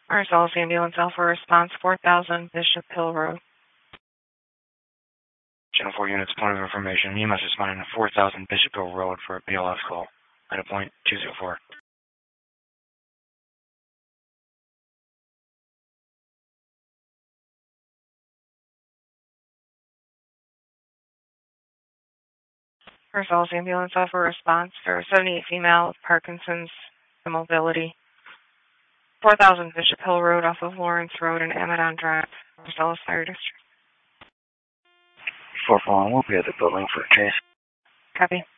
Marcellus Ambulance Alpha Response, 4000 Bishop Hill Road. Channel 4 units, point of information. EMS responding to 4000 Bishop Hill Road for a BLS call at a point 204. Marcellus Ambulance Alpha Response for a 78 female with Parkinson's immobility. 4000 Bishop Hill Road off of Lawrence Road and Amadon Drive, Marcellus Fire District. 441, we'll be at the building for a case. Copy.